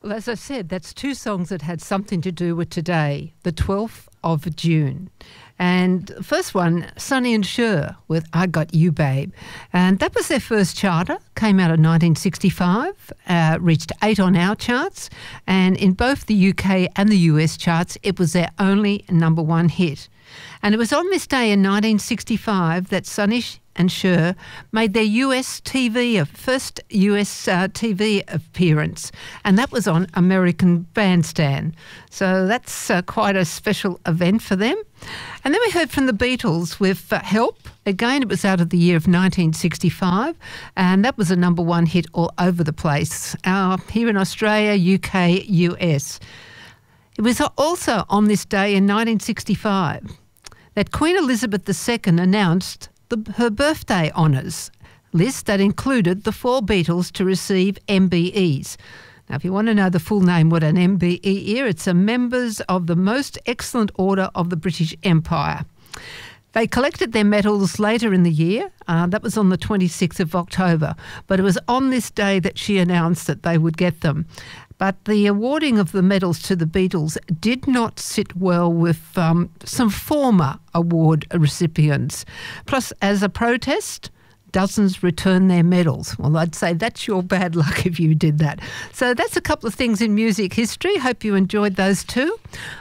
Well, as I said, that's two songs that had something to do with today, the 12th of June. And the first one, Sonny and Cher with I Got You, Babe. And that was their first charter, came out in 1965, reached 8 on our charts. And in both the UK and the US charts, it was their only number one hit. And it was on this day in 1965 that Sonny and Cher made their first US TV appearance, and that was on American Bandstand. So that's quite a special event for them. And then we heard from the Beatles with Help. Again, it was out of the year of 1965, and that was a number one hit all over the place, here in Australia, UK, US. It was also on this day in 1965 that Queen Elizabeth II announced her birthday honours list that included the 4 Beatles to receive MBEs. Now, if you want to know the full name, what an MBE is, it's a Members of the Most Excellent Order of the British Empire. They collected their medals later in the year. That was on the 26th of October. But it was on this day that she announced that they would get them. But the awarding of the medals to the Beatles did not sit well with some former award recipients. Plus, as a protest, dozens returned their medals. Well, I'd say that's your bad luck if you did that. So that's a couple of things in music history. Hope you enjoyed those too.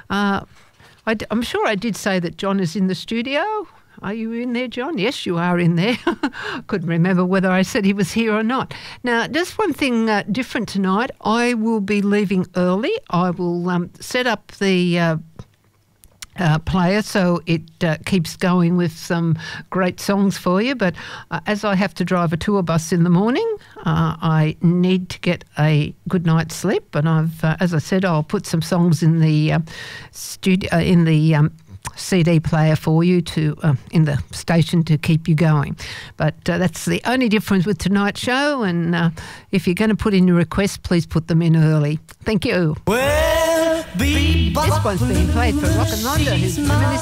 I'm sure I did say that John is in the studio. Are you in there, John? Yes, you are in there. Couldn't remember whether I said he was here or not. Now, just one thing different tonight. I will be leaving early. I will set up the player so it keeps going with some great songs for you. But as I have to drive a tour bus in the morning, I need to get a good night's sleep. And as I said, I'll put some songs in the CD player for you in the station to keep you going. But that's the only difference with tonight's show. And if you're going to put in your requests, please put them in early. Thank you. Well, this one's being played for Rock and Ronda, who's